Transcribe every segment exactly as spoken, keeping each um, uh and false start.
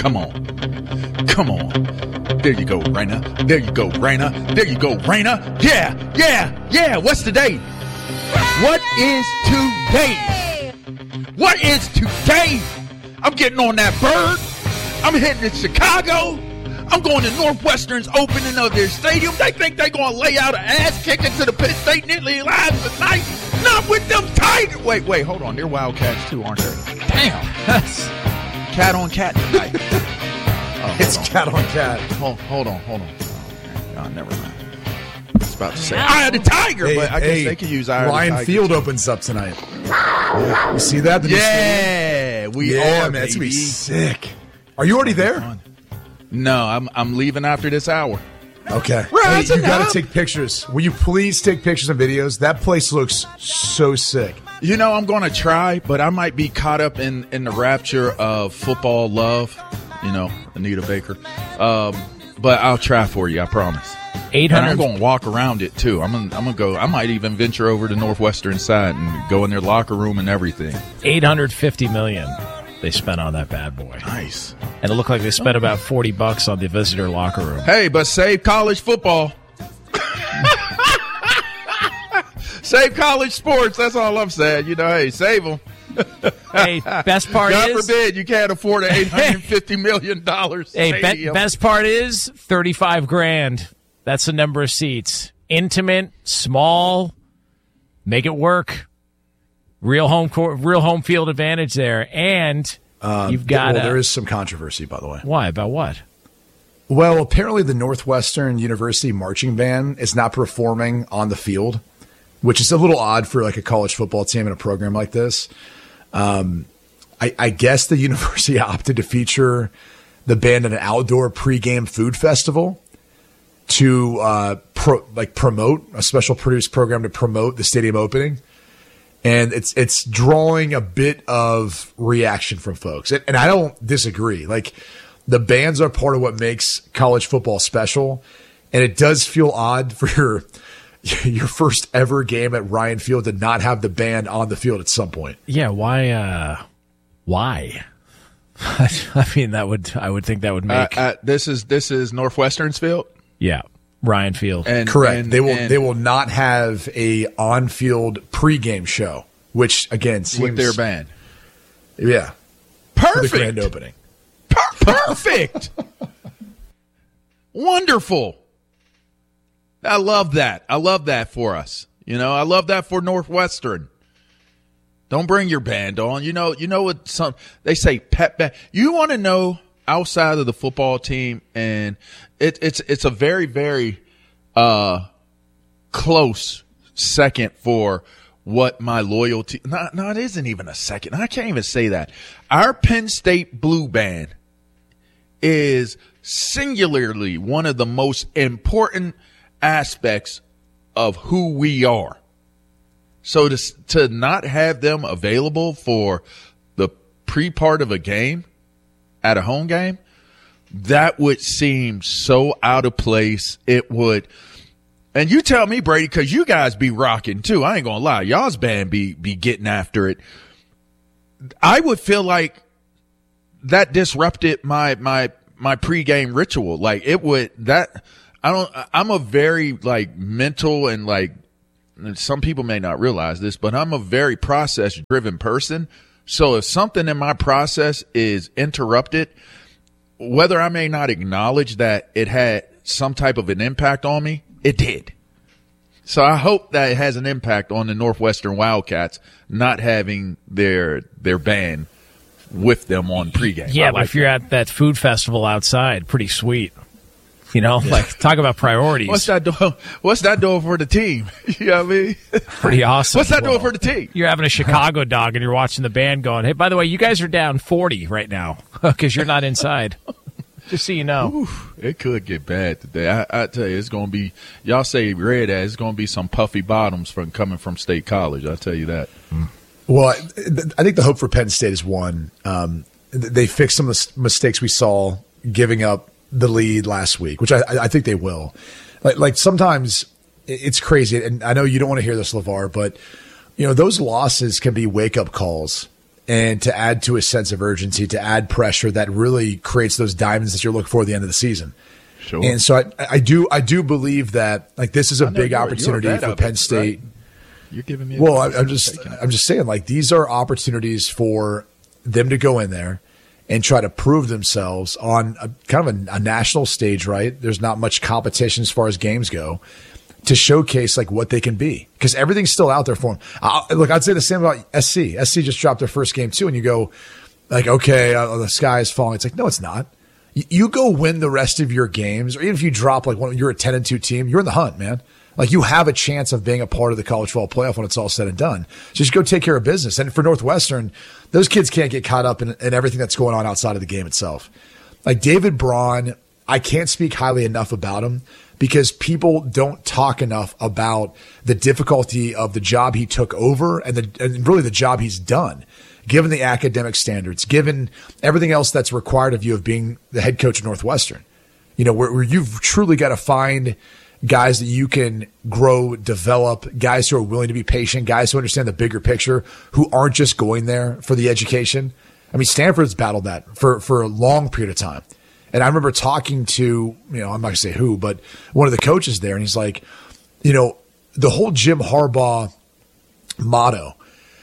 Come on. Come on. There you go, Raina. There you go, Raina. There you go, Raina. Yeah, yeah, yeah. What's the date? What is today? What is today? I'm getting on that bird. I'm heading to Chicago. I'm going to Northwestern's opening of their stadium. They think they're going to lay out an ass kicking to the Penn State Nittany Lions tonight. Not with them Tigers. Wait, wait, hold on. They're Wildcats too, aren't they? Damn. That's cat on cat tonight. Oh, it's on. cat on cat. Hold, hold on, hold on. Oh, never mind. I was about to say Eye of the Tiger, hey, but I guess hey, they could use Eye Ryan of the Tiger. Field opens up tonight. You see that? The yeah, we yeah, are, man. It's baby. gonna be sick. Are you already there? No, I'm I'm leaving after this hour. Okay. Hey, you got to take pictures. Will you please take pictures and videos? That place looks so sick. You know, I'm going to try, but I might be caught up in, in the rapture of football love. You know, Anita Baker. Um, but I'll try for you, I promise. eight hundred And I'm going to walk around it, too. I'm gonna, I'm going to go. I might even venture over to Northwestern side and go in their locker room and everything. eight hundred fifty million dollars they spent on that bad boy. Nice. And it looked like they spent about forty bucks on the visitor locker room. Hey, but save college football. Save college sports. That's all I'm saying. You know, hey, save them. Hey, best part God is... God forbid you can't afford an eight hundred fifty million dollars Hey, stadium. be- best part is thirty-five grand. That's the number of seats. Intimate, small, make it work. Real home court, real home field advantage there. And Um, you've got... well, a, there is some controversy, by the way. Why? About what? Well, apparently the Northwestern University marching band is not performing on the field, which is a little odd for like a college football team in a program like this. Um, I, I guess the university opted to feature the band at an outdoor pregame food festival to uh, pro, like promote a special produced program to promote the stadium opening. And it's it's drawing a bit of reaction from folks. And, and I don't disagree. Like, the bands are part of what makes college football special. And it does feel odd for your your first ever game at Ryan Field to not have the band on the field at some point. Yeah, why? Uh, why? I mean, that would I would think that would make. Uh, uh, this is this is Northwestern's field. Yeah, Ryan Field. And, Correct. And, they will and they will not have a on field pregame show, which again seems with their band. Yeah, Perfect. for the grand opening. Per- perfect. Wonderful. I love that. I love that for us. You know, I love that for Northwestern. Don't bring your band on. You know, you know what some they say pep band. You want to know outside of the football team, and it, it's it's a very, very uh close second for what my loyalty no, no, it isn't even a second. I can't even say that. Our Penn State Blue Band is singularly one of the most important aspects of who we are. So to to not have them available for the pre-part of a game at a home game, that would seem so out of place. It would. And you tell me, Brady, because you guys be rocking too. I ain't gonna lie, y'all's band be be getting after it. I would feel like that disrupted my my my pregame ritual. Like it would that. I don't. I'm a very like mental and like. Some people may not realize this, but I'm a very process driven person. So if something in my process is interrupted, whether I may not acknowledge that it had some type of an impact on me, it did. So I hope that it has an impact on the Northwestern Wildcats not having their their band with them on pregame. Yeah, I but like if you're that. at that food festival outside, pretty sweet. You know, yeah. Like talk about priorities. What's that doing? What's that doing for the team? You know what I mean? Pretty awesome. What's that well, doing for the team? You're having a Chicago dog and you're watching the band going, hey, by the way, you guys are down forty right now because you're not inside. Just so you know. Oof, it could get bad today. I, I tell you, it's going to be, y'all say red as, it's going to be some puffy bottoms from coming from State College. I'll tell you that. Mm. Well, I, I think the hope for Penn State is one. Um, they fixed some of the mistakes we saw giving up the lead last week, which I, I think they will. Like, like sometimes it's crazy, and I know you don't want to hear this, LeVar, but you know those losses can be wake up calls. and to add to a sense of urgency, to add pressure that really creates those diamonds that you're looking for at the end of the season. Sure. And so I, I do I do believe that like this is a big you're, opportunity you're for Penn it, State. Right? You're giving me. A well, I, I'm just I'm just saying like these are opportunities for them to go in there and try to prove themselves on a, kind of a, a national stage. Right? There's not much competition as far as games go to showcase like what they can be because everything's still out there for them. I, look, I'd say the same about S C. S C just dropped their first game too, and you go like, okay, uh, the sky is falling. It's like no, it's not. You, you go win the rest of your games, or even if you drop like one, you're a ten and two team, you're in the hunt, man. Like you have a chance of being a part of the college football playoff when it's all said and done. So just go take care of business. And for Northwestern, those kids can't get caught up in, in everything that's going on outside of the game itself. Like David Braun, I can't speak highly enough about him because people don't talk enough about the difficulty of the job he took over and the and really the job he's done, given the academic standards, given everything else that's required of you of being the head coach of Northwestern. You know, where, where you've truly got to find guys that you can grow, develop, guys who are willing to be patient, guys who understand the bigger picture, who aren't just going there for the education. I mean, Stanford's battled that for, for a long period of time. And I remember talking to, you know, I'm not going to say who, but one of the coaches there, and he's like, you know, the whole Jim Harbaugh motto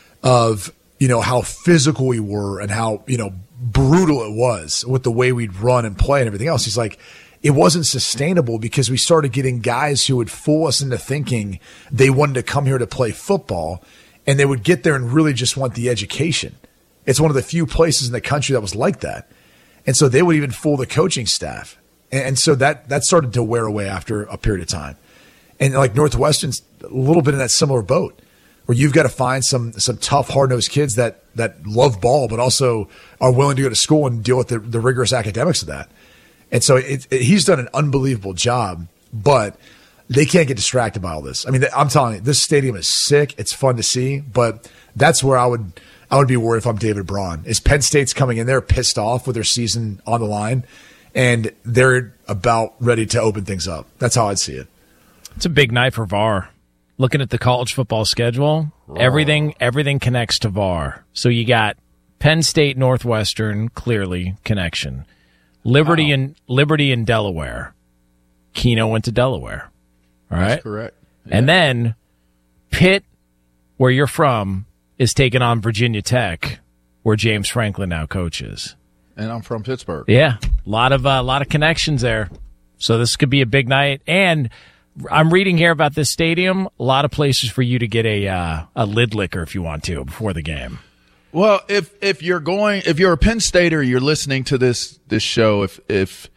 of, you know, how physical we were and how, you know, brutal it was with the way we'd run and play and everything else. He's like, it wasn't sustainable because we started getting guys who would fool us into thinking they wanted to come here to play football, and they would get there and really just want the education. It's one of the few places in the country that was like that. And so they would even fool the coaching staff. And so that, that started to wear away after a period of time. And like Northwestern's a little bit in that similar boat where you've got to find some, some tough, hard-nosed kids that, that love ball, but also are willing to go to school and deal with the, the rigorous academics of that. And so it, it, he's done an unbelievable job, but they can't get distracted by all this. I mean, I'm telling you, this stadium is sick. It's fun to see, but that's where I would I would be worried if I'm David Braun. Is Penn State's coming in there pissed off with their season on the line, and they're about ready to open things up. That's how I'd see it. It's a big night for V A R. Looking at the college football schedule, oh. everything everything connects to V A R. So you got Penn State, Northwestern, clearly connection. Liberty wow. and Liberty in Delaware. Keno went to Delaware. All right. That's correct. Yeah. And then Pitt, where you're from, is taking on Virginia Tech, where James Franklin now coaches. And I'm from Pittsburgh. Yeah, a lot of a uh, lot of connections there. So this could be a big night. And I'm reading here about this stadium. A lot of places for you to get a uh, a lid liquor if you want to before the game. Well, if if you're going, if you're a Penn Stater, you're listening to this this show. If if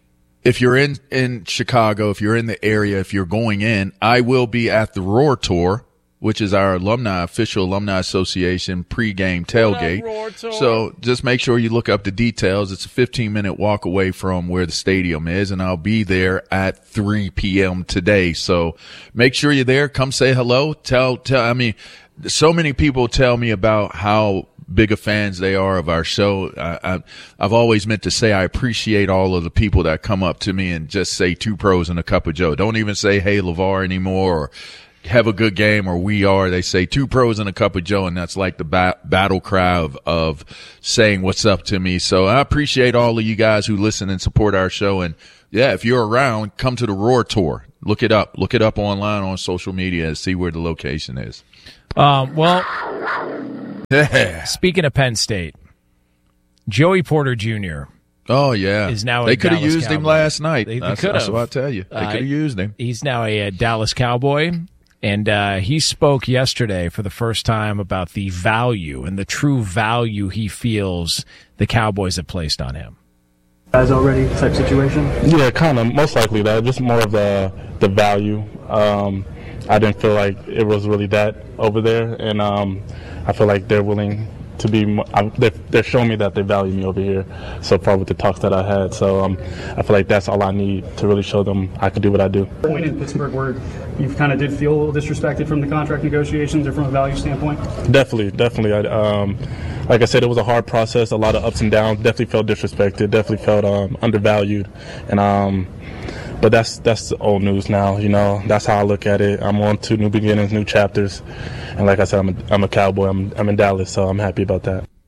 if you're in in Chicago, if you're in the area, if you're going in, I will be at the Roar Tour, which is our alumni official alumni association pregame tailgate. So just make sure you look up the details. It's a fifteen minute walk away from where the stadium is, and I'll be there at three p.m. today. So make sure you're there. Come say hello. Tell tell. I mean. So many people tell me about how big of fans they are of our show. I, I, I've always meant to say I appreciate all of the people that come up to me and just say two pros and a cup of Joe. Don't even say, hey, LeVar anymore, or have a good game, or we are. They say two pros and a cup of Joe, and that's like the ba- battle cry of, of saying what's up to me. So I appreciate all of you guys who listen and support our show. And, yeah, if you're around, come to the Roar Tour. Look it up. Look it up online on social media and see where the location is. Um, well, yeah. Speaking of Penn State, Joey Porter Junior Oh, yeah. Is now they a could have used Cowboy. him last night. They, they that's, that's what I tell you. They uh, could have used him. He's now a, a Dallas Cowboy, and uh, he spoke yesterday for the first time about the value and the true value he feels the Cowboys have placed on him. Guys already type situation? Yeah, kind of. Most likely that. Just more of the the value. Um, I didn't feel like it was really that over there, and um, I feel like they're willing to be. They're, they're showing me that they value me over here so far with the talks that I had. So um, I feel like that's all I need to really show them I can do what I do. Point in Pittsburgh where you kind of did feel a little disrespected from the contract negotiations or from a value standpoint? Definitely, definitely. I, um, like I said, it was a hard process, a lot of ups and downs. Definitely felt disrespected. Definitely felt um, undervalued, and um, but that's that's old news now. You know, that's how I look at it. I'm on to new beginnings, new chapters, and like I said, I'm a, I'm a Cowboy. I'm I'm in Dallas, so I'm happy about that.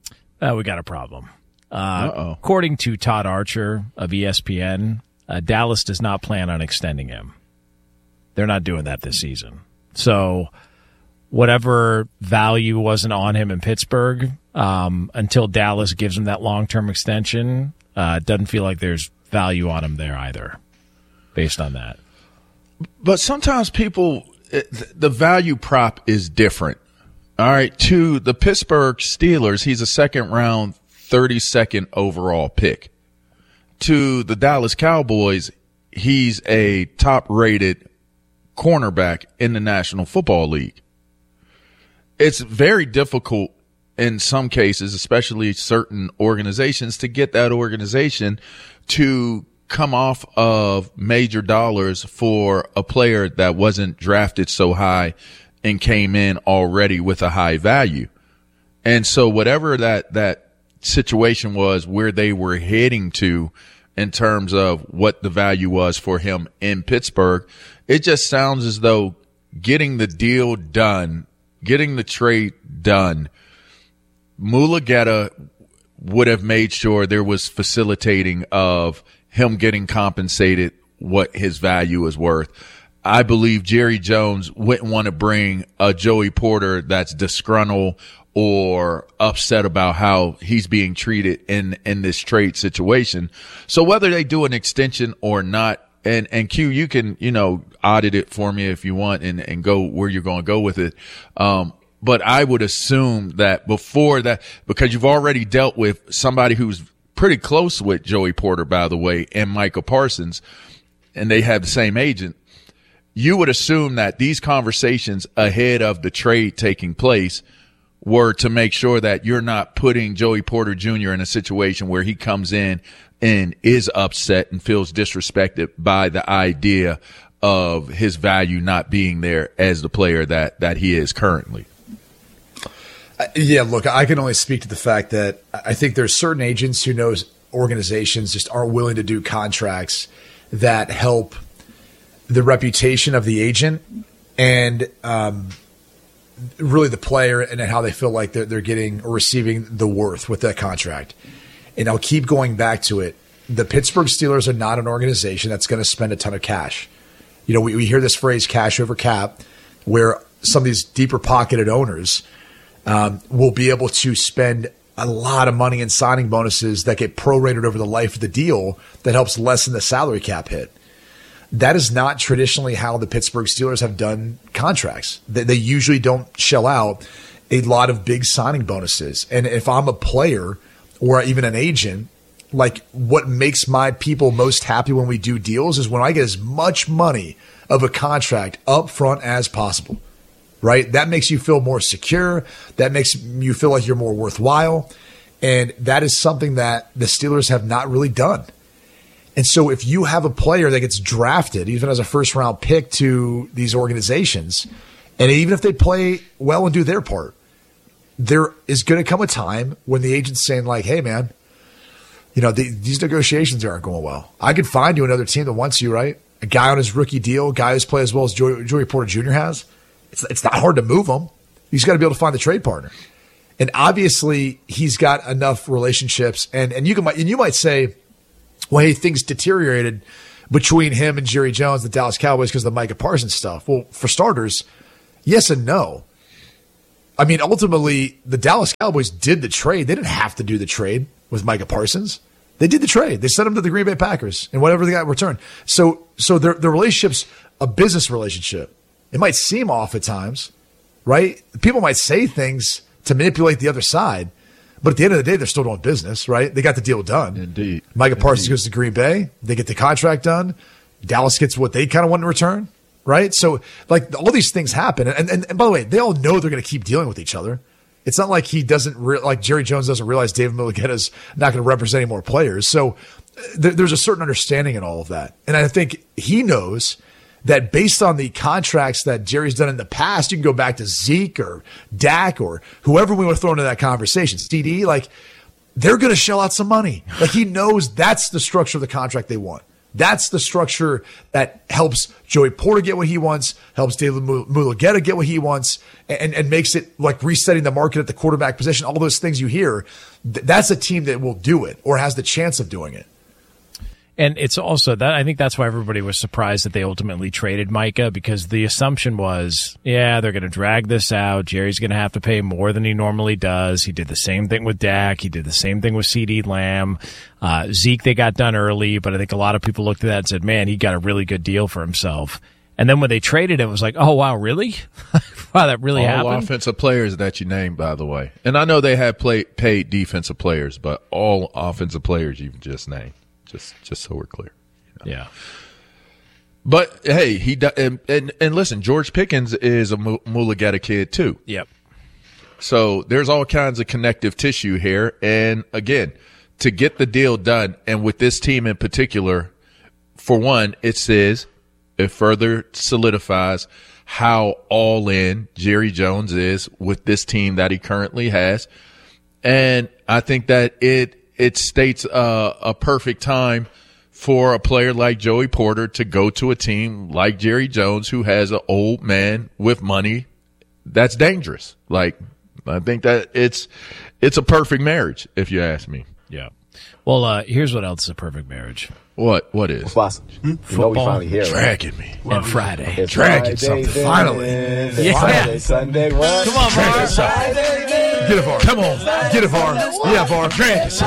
uh, we got a problem. Uh, according to Todd Archer of E S P N, uh, Dallas does not plan on extending him. They're not doing that this season. So whatever value wasn't on him in Pittsburgh, um, until Dallas gives him that long-term extension, uh, it doesn't feel like there's value on him there either, based on that. But sometimes people, the value prop is different. All right, to the Pittsburgh Steelers, he's a second-round, thirty-second overall pick. To the Dallas Cowboys, he's a top-rated cornerback in the National Football League. It's very difficult in some cases, especially certain organizations, to get that organization to come off of major dollars for a player that wasn't drafted so high and came in already with a high value. And so whatever that, that situation was where they were heading to in terms of what the value was for him in Pittsburgh, it just sounds as though getting the deal done, getting the trade done, Mulugheta would have made sure there was facilitating of him getting compensated what his value is worth. I believe Jerry Jones wouldn't want to bring a Joey Porter that's disgruntled or upset about how he's being treated in, in this trade situation. So whether they do an extension or not, and, and Q, you can, you know, audit it for me if you want and, and go where you're going to go with it. Um, but I would assume that before that, because you've already dealt with somebody who's pretty close with Joey Porter, by the way, and Micah Parsons, and they have the same agent, you would assume that these conversations ahead of the trade taking place were to make sure that you're not putting Joey Porter Junior in a situation where he comes in and is upset and feels disrespected by the idea of his value not being there as the player that, that he is currently. Yeah, look, I can only speak to the fact that I think there's certain agents who knows organizations just aren't willing to do contracts that help the reputation of the agent and um, really the player and how they feel like they're, they're getting or receiving the worth with that contract. And I'll keep going back to it. The Pittsburgh Steelers are not an organization that's going to spend a ton of cash. You know, we, we hear this phrase cash over cap, where some of these deeper pocketed owners um, will be able to spend a lot of money in signing bonuses that get prorated over the life of the deal that helps lessen the salary cap hit. That is not traditionally how the Pittsburgh Steelers have done contracts. They, they usually don't shell out a lot of big signing bonuses. And if I'm a player or even an agent, like what makes my people most happy when we do deals is when I get as much money of a contract up front as possible, right? That makes you feel more secure. That makes you feel like you're more worthwhile. And that is something that the Steelers have not really done. And so if you have a player that gets drafted, even as a first round pick to these organizations, and even if they play well and do their part, there is going to come a time when the agent's saying like, hey man, you know, the, these negotiations aren't going well. I could find you another team that wants you, right? A guy on his rookie deal, a guy who's played as well as Joey, Joey Porter Junior has. It's, it's not hard to move him. He's got to be able to find the trade partner. And obviously he's got enough relationships. And, and you can, and you might say, well, hey, things deteriorated between him and Jerry Jones, the Dallas Cowboys, because of the Micah Parsons stuff. Well, for starters, yes and no. I mean, ultimately, the Dallas Cowboys did the trade. They didn't have to do the trade with Micah Parsons. They did the trade. They sent him to the Green Bay Packers and whatever they got in return. So, so their, their relationship's a business relationship. It might seem off at times, right? People might say things to manipulate the other side, but at the end of the day, they're still doing business, right? They got the deal done. Indeed. Micah Parsons Indeed. goes to Green Bay. They get the contract done. Dallas gets what they kind of want in return, right? So, like, all these things happen. And, and, and by the way, they all know they're going to keep dealing with each other. It's not like he doesn't, re- like Jerry Jones doesn't realize David Mulugheta's not going to represent any more players. So th- there's a certain understanding in all of that. And I think he knows that based on the contracts that Jerry's done in the past, you can go back to Zeke or Dak or whoever we want to throw into that conversation, C D, like they're going to shell out some money. Like he knows that's the structure of the contract they want. That's the structure that helps Joey Porter get what he wants, helps David Mulugheta get what he wants, and, and makes it like resetting the market at the quarterback position. All those things you hear, th- that's a team that will do it or has the chance of doing it. And it's also that I think that's why everybody was surprised that they ultimately traded Micah, because the assumption was, yeah, they're going to drag this out. Jerry's going to have to pay more than he normally does. He did the same thing with Dak. He did the same thing with CeeDee Lamb. Uh, Zeke, they got done early, but I think a lot of people looked at that and said, man, he got a really good deal for himself. And then when they traded it, it was like, oh, wow, really? Wow, that really All happened? All offensive players that you named, by the way. And I know they have play, paid defensive players, but all offensive players you've just named. Just, just so we're clear. You know? Yeah. But hey, he and, and and listen, George Pickens is a Mulugheta kid too. Yep. So there's all kinds of connective tissue here, and again, to get the deal done, and with this team in particular, for one, it says it further solidifies how all in Jerry Jones is with this team that he currently has, and I think that it. It states uh, a perfect time for a player like Joey Porter to go to a team like Jerry Jones, who has an old man with money that's dangerous. Like, I think that it's it's a perfect marriage, if you ask me. Yeah. Well, uh, here's what else is a perfect marriage. What? What is? Football. You know we finally here, right? Dragging me. And Friday. It's Dragging Friday, something. then, Finally. then, Yeah. Friday, Sunday, what? Come on, Var. Friday, then. Get a V A R. Come on. Get a V A R. Yeah, V A R.